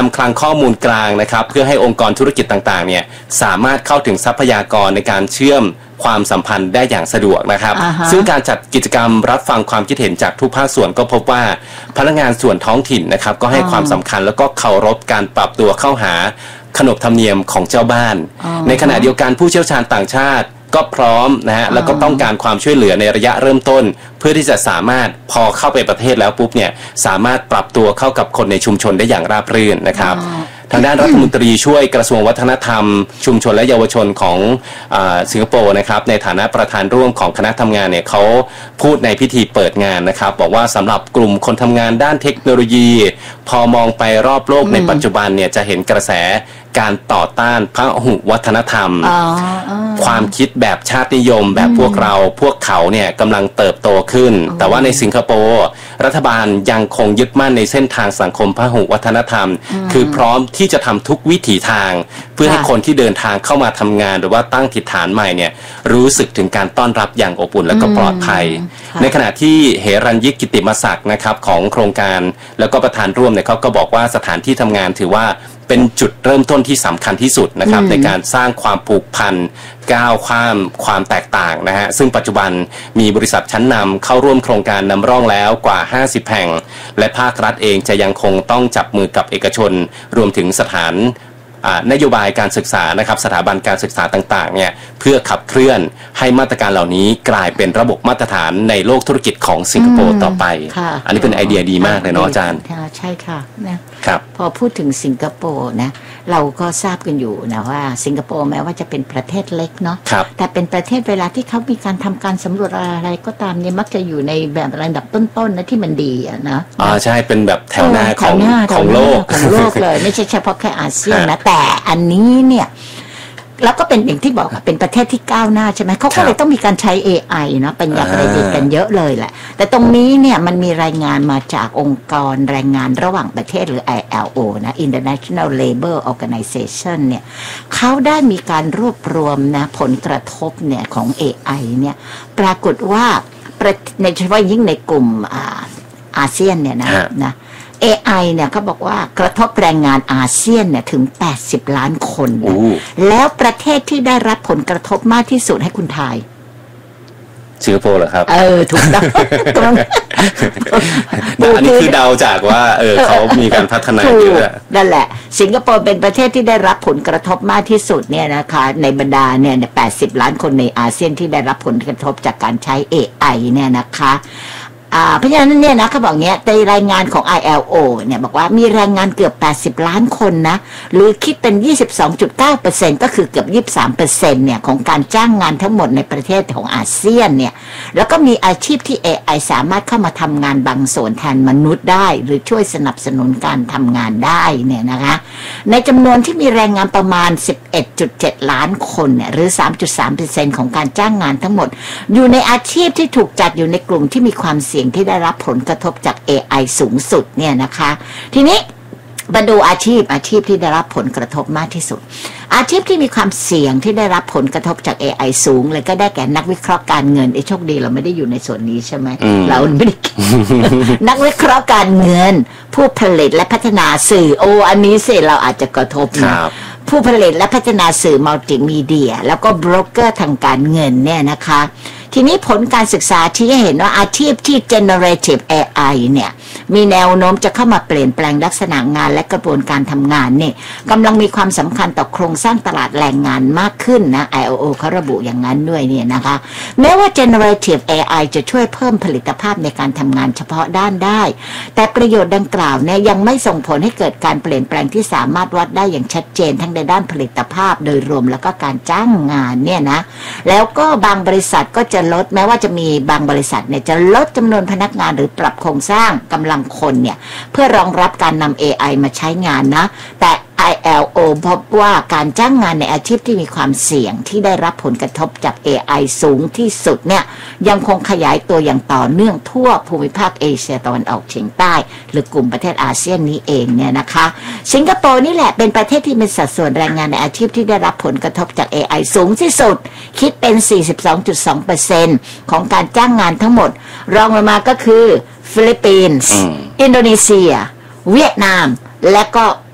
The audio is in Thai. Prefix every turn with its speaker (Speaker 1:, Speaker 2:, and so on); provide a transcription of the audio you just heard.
Speaker 1: ำคลังข้อมูลกลางนะครับเพื่อให้องค์กรธุรกิจต่างๆเนี่ยสามารถเข้าถึงทรัพยากรในการเชื่อมความสัมพันธ์ได้อย่างสะดวกนะครับซึ่งการจัดกิจกรรมรับฟังความคิดเห็นจากทุกภาคส่วนก็พบว่าพนักงานส่วนท้องถิ่นนะครับก็ให้ความสำคัญแล้วก็เคารพการปรับตัวเข้าหาขนบธรรมเนียมของเจ้าบ้านในขณะเดียวกันผู้เชี่ยวชาญต่างชาติก็พร้อมนะฮะแล้วก็ต้องการความช่วยเหลือในระยะเริ่มต้นเพื่อที่จะสามารถพอเข้าไปประเทศแล้วปุ๊บเนี่ยสามารถปรับตัวเข้ากับคนในชุมชนได้อย่างราบรื่นนะครับทางด้านรัฐมนตรีช่วยกระทรวงวัฒนธรรมชุมชนและเยาวชนของสิงคโปร์นะครับในฐานะประธานร่วมของคณะทำงานเนี่ยเขาพูดในพิธีเปิดงานนะครับบอกว่าสำหรับกลุ่มคนทำงานด้านเทคโนโลยีพอมองไปรอบโลกในปัจจุบันเนี่ยจะเห็นกระแสการต่อต้านพหุวัฒนธรรมความคิดแบบชาตินิยมแบบพวกเขาเนี่ยกำลังเติบโตขึ้นแต่ว่าในสิงคโปร์รัฐบาลยังคงยึดมั่นในเส้นทางสังคมพหุวัฒนธรรมคือพร้อมที่จะทำทุกวิถีทางเพื่อให้คนที่เดินทางเข้ามาทำงานหรือว่าตั้งถิ่นฐานใหม่เนี่ยรู้สึกถึงการต้อนรับอย่างอบอุ่นและก็ปลอดภัยในขณะที่เหรัญยิกกิติมศักดิ์นะครับของโครงการแล้วก็ประธานร่วมเนี่ยเขาก็บอกว่าสถานที่ทำงานถือว่าเป็นจุดเริ่มต้นที่สำคัญที่สุดนะครับในการสร้างความผูกพันก้าวข้ามความแตกต่างนะฮะซึ่งปัจจุบันมีบริษัทชั้นนำเข้าร่วมโครงการนำร่องแล้วกว่า50แห่งและภาครัฐเองจะยังคงต้องจับมือกับเอกชนรวมถึงสถานนโยบายการศึกษานะครับสถาบันการศึกษาต่างๆเนี่ยเพื่อขับเคลื่อนให้มาตรการเหล่านี้กลายเป็นระบบมาตรฐานในโลกธุรกิจของสิงคโปร์ต่อไปอันนี้เป็นไอเดียดีมากเลยเนาะอาจารย์
Speaker 2: ใช่ค่ะนะครับพอพูดถึงสิงคโปร์นะเราก็ทราบกันอยู่นะว่าสิงคโปร์แม้ว่าจะเป็นประเทศเล็กเนาะแต่เป็นประเทศเวลาที่เขามีการทำการสำรวจอะไรก็ตามเนี่ยมักจะอยู่ในแบบระดับต้นๆนะที่มันดีนะ
Speaker 1: ใช่เป็นแบบแถวหน้าของโลก
Speaker 2: เลยไม่ใช่เฉพาะแค่อาเซียนนะแต่อันนี้เนี่ยแล้วก็เป็นอย่างที่บอกเป็นประเทศที่ก้าวหน้าใช่ไหมเขาก็เลยต้องมีการใช้ AI นะปัญญาประดิษฐ์กันเยอะเลยแหละแต่ตรงนี้เนี่ยมันมีรายงานมาจากองค์กรแรงงานระหว่างประเทศหรือ ILO นะ International Labour Organization เนี่ยเขาได้มีการรวบรวมนะผลกระทบเนี่ยของ AI เนี่ยปรากฏว่าในเฉพาะยิ่งในกลุ่มอาเซียนเนี่ยนะ AI เนี่ยเขาบอกว่ากระทบแรงงานอาเซียนเนี่ยถึง80ล้านคนแล้วประเทศที่ได้รับผลกระทบมากที่สุดให้คุณทาย
Speaker 1: สิงคโปร์เหรอครับ
Speaker 2: ถูกต้อง
Speaker 1: อันนี้คือเดาจากว่าเขามีการพัฒนาเยอะ
Speaker 2: นั่นแหละสิงคโปร์เป็นประเทศที่ได้รับผลกระทบมากที่สุดเนี่ยนะคะในบรรดาเนี่ย80ล้านคนในอาเซียนที่ได้รับผลกระทบจากการใช้ AI เนี่ยนะคะเพราะฉะนั้นเนี่ยนะเขาบอกเนี้ยในรายงานของ ILO เนี่ยบอกว่ามีแรงงานเกือบ80ล้านคนนะหรือคิดเป็น 22.9% ก็คือเกือบ 23% เนี่ยของการจ้างงานทั้งหมดในประเทศของอาเซียนเนี่ยแล้วก็มีอาชีพที่ AI สามารถเข้ามาทำงานบางส่วนแทนมนุษย์ได้หรือช่วยสนับสนุนการทำงานได้เนี่ยนะคะในจำนวนที่มีแรงงานประมาณ 11.7 ล้านคนเนี่ยหรือ 3.3% ของการจ้างงานทั้งหมดอยู่ในอาชีพที่ถูกจัดอยู่ในกลุ่มที่มีความเสี่ยงที่ได้รับผลกระทบจาก AI สูงสุดเนี่ยนะคะทีนี้มาดูอาชีพที่ได้รับผลกระทบมากที่สุดอาชีพที่มีความเสี่ยงที่ได้รับผลกระทบจาก AI สูงเลยก็ได้แก่นักวิเคราะห์การเงินโชคดีเราไม่ได้อยู่ในส่วนนี้ใช่ไหมเราไม่ได้ นักวิเคราะห์การเงินผู้ผลิตและพัฒนาสื่ออันนี้สิเราอาจจะกระทบนะผู้ผลิตและพัฒนาสื่อมัลติมีเดียแล้วก็โบรกเกอร์ทางการเงินเนี่ยนะคะทีนี้ผลการศึกษาที่ให้เห็นว่าอาชีพที่ generative AI เนี่ยมีแนวโน้มจะเข้ามาเปลี่ยนแปลงลักษณะงานและกระบวนการทำงานเนี่ยกำลังมีความสำคัญต่อโครงสร้างตลาดแรงงานมากขึ้นนะ ILO เขาระบุอย่างนั้นด้วยเนี่ยนะคะแม้ว่า generative AI จะช่วยเพิ่มผลิตภาพในการทำงานเฉพาะด้านได้แต่ประโยชน์ดังกล่าวเนี่ยยังไม่ส่งผลให้เกิดการเปลี่ยนแปลงที่สามารถวัดได้อย่างชัดเจนทั้งในด้านผลิตภาพโดยรวมแล้วก็การจ้างงานเนี่ยนะแล้วก็บางบริษัทก็จะลดแม้ว่าจะมีบางบริษัทเนี่ยจะลดจำนวนพนักงานหรือปรับโครงสร้างกำลังคนเนี่ยเพื่อรองรับการนำ AI มาใช้งานนะแต่ ILO พบว่าการจ้างงานในอาชีพที่มีความเสี่ยงที่ได้รับผลกระทบจาก AI สูงที่สุดเนี่ยยังคงขยายตัวอย่างต่อเนื่องทั่วภูมิภาคเอเชียตะวันออกเฉียงใต้หรือกลุ่มประเทศอาเซียนนี้เองเนี่ยนะคะสิงคโปร์นี่แหละเป็นประเทศที่มีสัดส่วนแรงงานในอาชีพที่ได้รับผลกระทบจาก AI สูงที่สุดคิดเป็น 42.2% ของการจ้างงานทั้งหมดรองลงมาก็คือฟิลิปปินส์อินโดนีเซียเวียดนามและก็